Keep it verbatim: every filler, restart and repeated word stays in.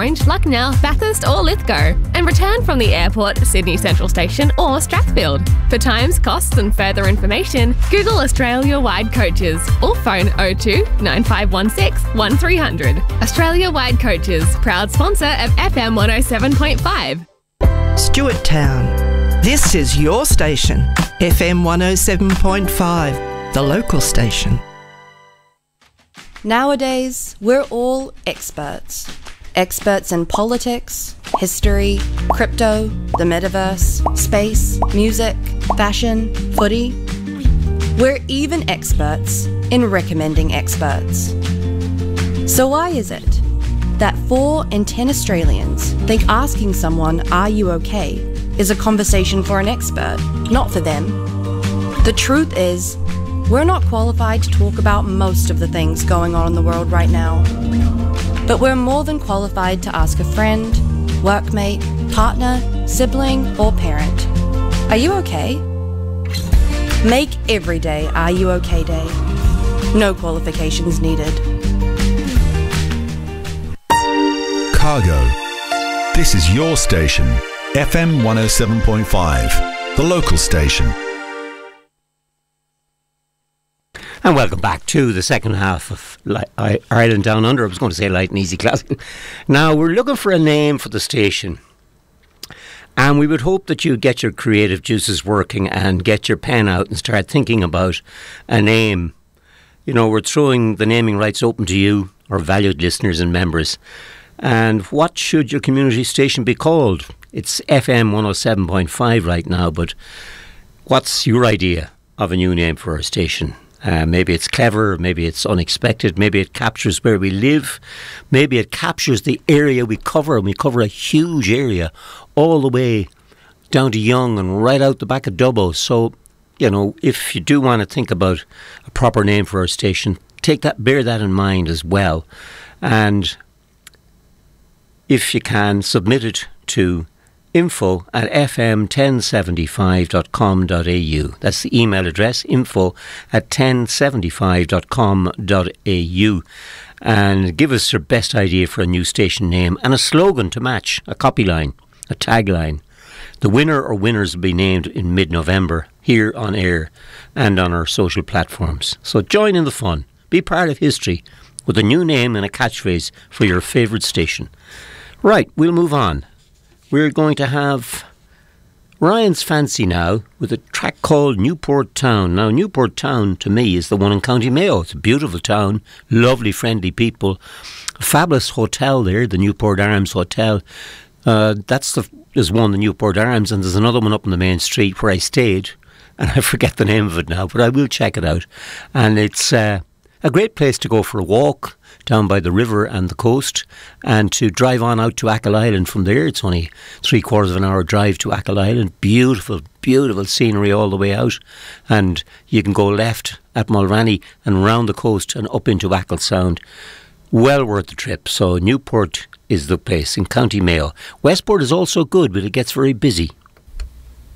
Orange, Lucknow, Bathurst or Lithgow, and return from the airport, Sydney Central Station or Strathfield. For times, costs and further information, Google Australia-wide coaches or phone oh two nine five one six one three hundred. Australia-wide coaches, proud sponsor of F M one oh seven point five. Stuart Town. This is your station, F M one oh seven point five, the local station. Nowadays, we're all experts. Experts in politics, history, crypto, the metaverse, space, music, fashion, footy. We're even experts in recommending experts. So why is it that four in ten Australians think asking someone, "Are you okay?" is a conversation for an expert, not for them? The truth is, we're not qualified to talk about most of the things going on in the world right now. But we're more than qualified to ask a friend, workmate, partner, sibling, or parent, "Are you okay?" Make every day Are You Okay Day. No qualifications needed. Cargo. This is your station, F M one oh seven point five, the local station. And welcome back to the second half of Li- Ireland Down Under. I was going to say Light and Easy Classic. Now, we're looking for a name for the station. And we would hope that you get your creative juices working and get your pen out and start thinking about a name. You know, we're throwing the naming rights open to you, our valued listeners and members. And what should your community station be called? It's F M one oh seven point five right now, but what's your idea of a new name for our station? Uh, maybe it's clever, maybe it's unexpected, maybe it captures where we live, maybe it captures the area we cover, and we cover a huge area all the way down to Young and right out the back of Dubbo. So, you know, if you do want to think about a proper name for our station, take that, bear that in mind as well. And if you can, submit it to info at f m ten seventy-five dot com dot a u. That's the email address, info at ten seventy-five dot com dot a u. And give us your best idea for a new station name and a slogan to match, a copy line, a tagline. The winner or winners will be named in mid-November here on air and on our social platforms. So join in the fun. Be part of history with a new name and a catchphrase for your favourite station. Right, we'll move on. We're going to have Ryan's Fancy now with a track called Newport Town. Now, Newport Town, to me, is the one in County Mayo. It's a beautiful town, lovely, friendly people. A fabulous hotel there, the Newport Arms Hotel. Uh, that's the there's one, the Newport Arms, and there's another one up on the main street where I stayed. And I forget the name of it now, but I will check it out. And it's uh, a great place to go for a walk down by the river and the coast, and to drive on out to Achill Island from there. It's only three quarters of an hour drive to Achill Island. Beautiful, beautiful scenery all the way out. And you can go left at Mulvanny and round the coast and up into Achill Sound. Well worth the trip. So Newport is the place in County Mayo. Westport is also good, but it gets very busy.